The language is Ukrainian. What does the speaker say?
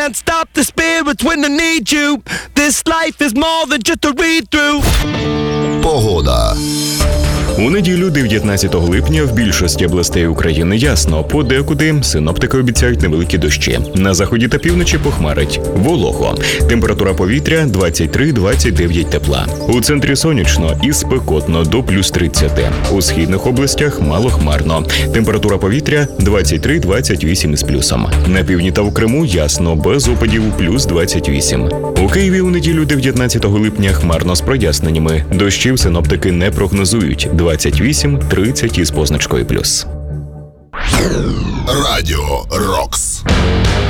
Can't stop the spirits when they need you. This life is more than just a read-through. Погода. У неділю 19 липня в більшості областей України ясно, подекуди синоптики обіцяють невеликі дощі. На заході та півночі похмарить, волого. Температура повітря 23-29 тепла. У центрі сонячно і спекотно до плюс 30. У східних областях малохмарно. Температура повітря 23-28 із плюсом. На півдні та в Криму ясно, без опадів плюс 28. У Києві у неділю 19 липня хмарно з проясненнями. Дощів синоптики не прогнозують. 28-30 із позначкою плюс. Радіо Рокс.